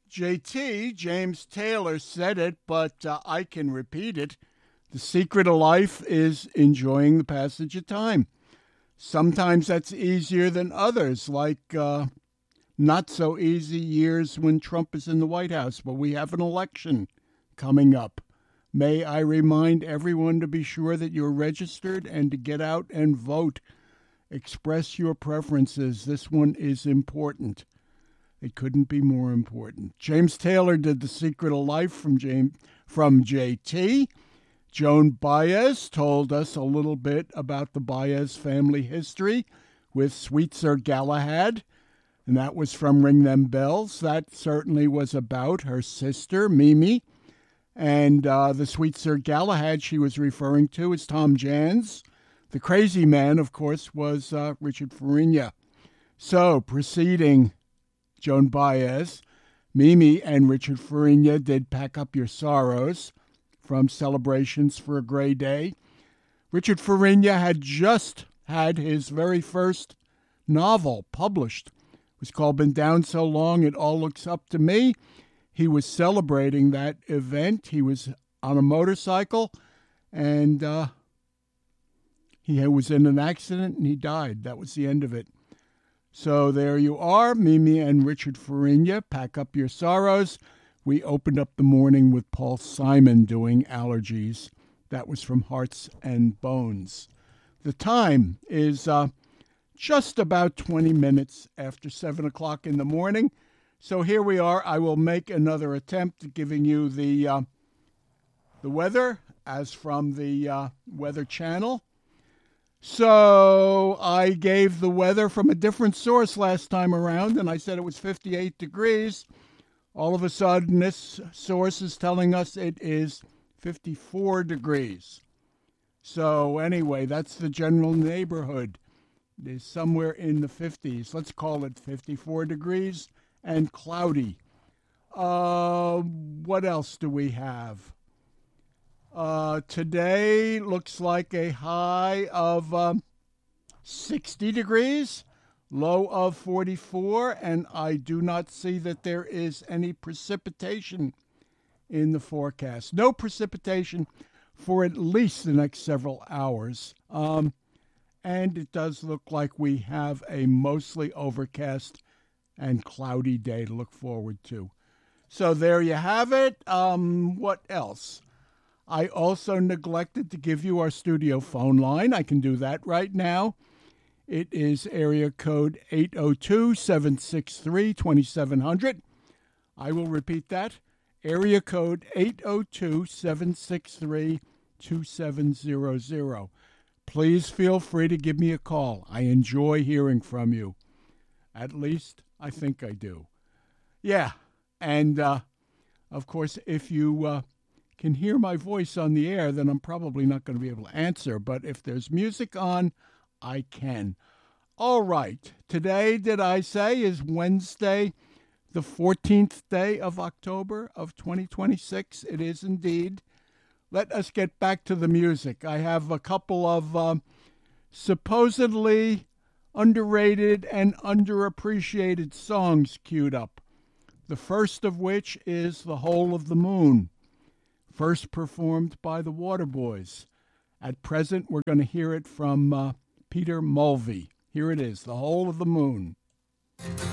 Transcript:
JT, James Taylor, said it, but I can repeat it. The secret of life is enjoying the passage of time. Sometimes that's easier than others, like not so easy years when Trump is in the White House, but we have an election coming up. May I remind everyone to be sure that you're registered and to get out and vote. Express your preferences. This one is important. It couldn't be more important. James Taylor did The Secret of Life from JT. Joan Baez told us a little bit about the Baez family history with Sweet Sir Galahad, and that was from Ring Them Bells. That certainly was about her sister, Mimi. And the Sweet Sir Galahad she was referring to is Tom Jans. The crazy man, of course, was Richard Fariña. So, preceding Joan Baez, Mimi and Richard Fariña did Pack Up Your Sorrows from Celebrations for a Gray Day. Richard Fariña had just had his very first novel published. It was called Been Down So Long It All Looks Up to Me. He was celebrating that event. He was on a motorcycle, and he was in an accident, and he died. That was the end of it. So there you are, Mimi and Richard Fariña, Pack Up Your Sorrows. We opened up the morning with Paul Simon doing Allergies. That was from Hearts and Bones. The time is just about 20 minutes after 7 o'clock in the morning. So here we are. I will make another attempt at giving you the weather as from the Weather Channel. So I gave the weather from a different source last time around, and I said it was 58 degrees. All of a sudden, this source is telling us it is 54 degrees. So anyway, that's the general neighborhood. It is somewhere in the 50s. Let's call it 54 degrees and cloudy. What else do we have? Today looks like a high of 60 degrees, low of 44, and I do not see that there is any precipitation in the forecast. No precipitation for at least the next several hours. And it does look like we have a mostly overcast and cloudy day to look forward to. So there you have it. What else? I also neglected to give you our studio phone line. I can do that right now. It is area code 802-763-2700. I will repeat that. Area code 802-763-2700. Please feel free to give me a call. I enjoy hearing from you. At least I think I do. Yeah, and of course, if you can hear my voice on the air, then I'm probably not going to be able to answer. But if there's music on, I can. All right. Today, did I say, is Wednesday, the 14th day of October of 2026? It is indeed. Let us get back to the music. I have a couple of supposedly underrated and underappreciated songs queued up. The first of which is The Hole of the Moon, first performed by the Waterboys. At present, we're going to hear it from Peter Mulvey. Here it is, The Hole of the Moon.